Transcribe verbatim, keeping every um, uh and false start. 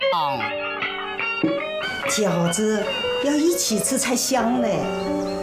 饺子要一起吃才香嘞。